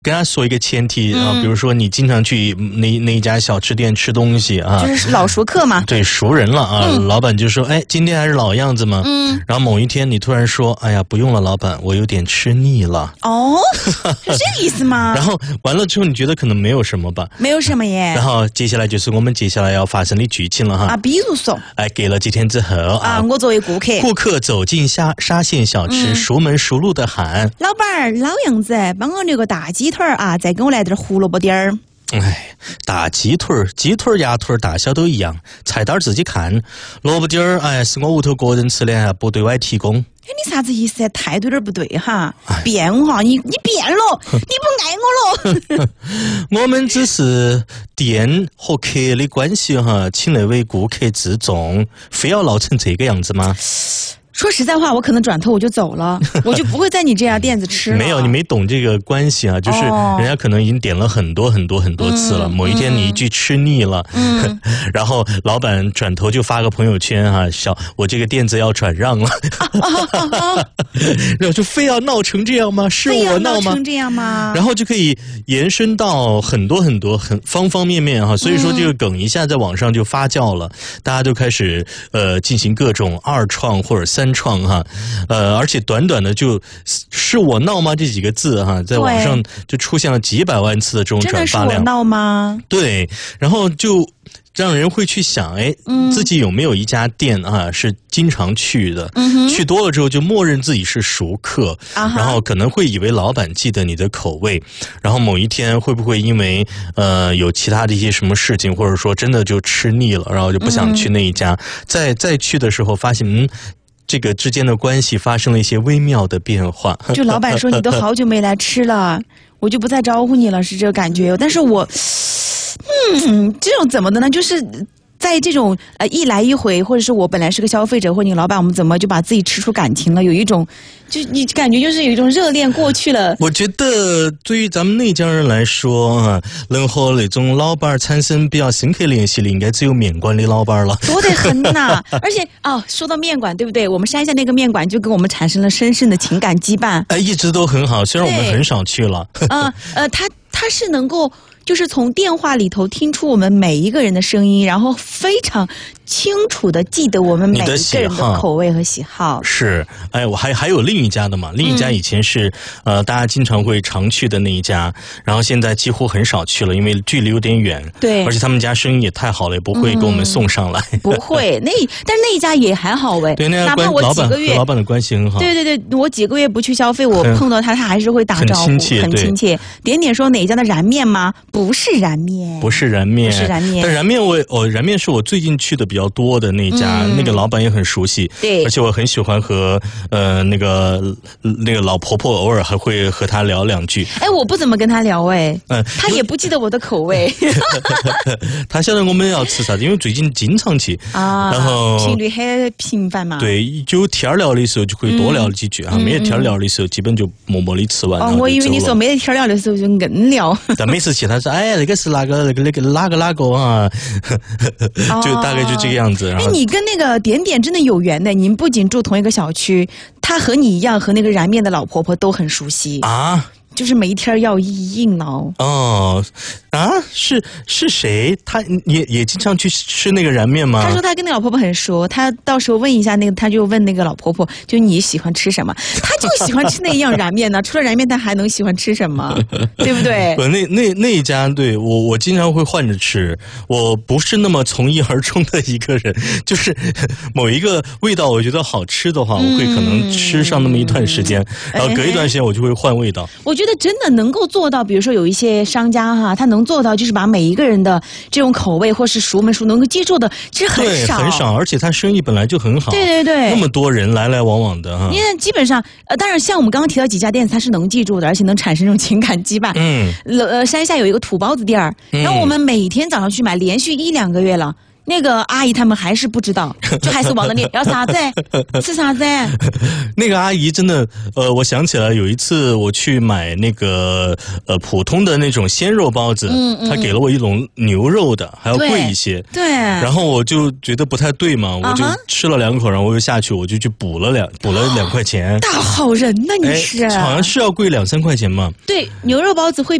跟他说一个前提啊，比如说你经常去那一家小吃店吃东西啊， 就是老熟客嘛。 对，熟人了啊，老板就说，哎，今天还是老样子吗？然后某一天你突然说，哎呀，不用了，老板，我有点吃腻了。 哦，是这个意思吗？ 然后完了之后，你觉得可能没有什么吧？ 没有什么耶。 然后接下来就是我们接下来要发生的剧情了哈。 啊，比如说， 哎，给了几天之后啊，我作为顾客走进沙县小吃，熟门熟路的喊：“ 老板儿，老样子，帮我留个大鸡腿啊，再给我来点胡萝卜丁儿。” 哎，大鸡腿、鸭腿大小都一样，菜单自己看。萝卜丁儿，哎，是我屋头个人吃的，不对外提供。 哎，你啥子意思？态度有点不对哈，变哈，你变了，你不爱我了。 我们只是店和客的关系哈，请那位顾客自重，非要闹成这个样子吗？ 说实在话，我可能转头我就走了，我就不会在你这家店子吃了。 没有，你没懂这个关系啊，就是人家可能已经点了很多次了，某一天你一句吃腻了，然后老板转头就发个朋友圈啊，我这个店子要转让了，然后就非要闹成这样吗？是我闹吗？ 闹成这样吗？ 然后就可以延伸到很多方方面面哈，所以说这个梗一下在网上就发酵了，大家都开始进行各种二创或者三创哈，而且短短的就是我闹吗这几个字哈，在网上就出现了几百万次的这种转发量。真的是我闹吗？ 对，然后就让人会去想，哎，自己有没有一家店啊是经常去的，去多了之后就默认自己是熟客，然后可能会以为老板记得你的口味，然后某一天会不会因为有其他的一些什么事情，或者说真的就吃腻了，然后就不想去那一家，再去的时候发现这个之间的关系发生了一些微妙的变化。 就老板说你都好久没来吃了，我就不再招呼你了，是这个感觉。但是我，这种怎么的呢？就是在这种一来一回，或者是我本来是个消费者，或者你老板，我们怎么就把自己吃出感情了？有一种，就你感觉就是有一种热恋过去了。 我觉得对于咱们内江人来说啊，能和那种老板产生比较深刻联系的，应该只有面馆的老板了。 多得很呐！而且说到面馆，对不对？我们山下那个面馆就跟我们产生了深深的情感羁绊。 一直都很好，虽然我们很少去了。 他是能够。就是从电话里头听出我们每一个人的声音，然后非常清楚的记得我们每一个人的口味和喜好。 是，哎，我还有另一家的嘛，另一家以前是大家经常会常去的那一家，然后现在几乎很少去了，因为距离有点远。 对， 而且他们家生意也太好了，也不会给我们送上来。 不会，但是那一家也还好喂。 对，哪怕我几个月和老板的关系很好。 对，我几个月不去消费，我碰到他还是会打招呼，很亲切。点说哪一家的燃面吗？不是燃面，但燃面是我最近去的比较多的那家，那个老板也很熟悉，对， 而且我很喜欢和那个老婆婆偶尔还会和她聊两句。 哎，我不怎么跟她聊她也不记得我的口味。 她晓得我们要吃啥子，因为最近经常去然后频率很频繁嘛。 对，就天聊的时候就可以多聊几句没得天聊的时候，基本就默默的吃完。 我以为你说没得天聊的时候就硬聊。 但每次去他说，哎，那个是哪个啊，就大概就这个样子。 哎，你跟那个点真的有缘的，你们不仅住同一个小区，他和你一样和那个燃面的老婆婆都很熟悉啊。 就是每一天要硬熬是谁？他也经常去吃那个燃面吗？ 他说他跟那个老婆婆很熟，他到时候问一下他就问那个老婆婆，就你喜欢吃什么？他就喜欢吃那样燃面呢，除了燃面他还能喜欢吃什么？对不对？ 那一家对我经常会换着吃，我不是那么从一而终的一个人，就是某一个味道我觉得好吃的话，我会可能吃上那么一段时间，然后隔一段时间我就会换味道。 我觉得真的能够做到，比如说有一些商家他能做到，就是把每一个人的这种口味或是熟门熟能够接受的，其实很少， 而且他生意本来就很好。 对， 那么多人来来往往的因为基本上当然像我们刚刚提到几家店，他是能记住的，而且能产生这种情感羁绊。山下有一个土包子店然后我们每天早上去买，连续1-2个月了。 那个阿姨他们还是不知道，就还是往那里要啥子，吃啥子。 那个阿姨真的，我想起来有一次我去买那个普通的那种鲜肉包子，她给了我一笼牛肉的，还要贵一些。 对。 然后我就觉得不太对嘛，我就吃了2口，然后我又下去，我就去补了2块钱。 大好人呐，你是？ 好像是要贵2-3块钱嘛。 对，牛肉包子会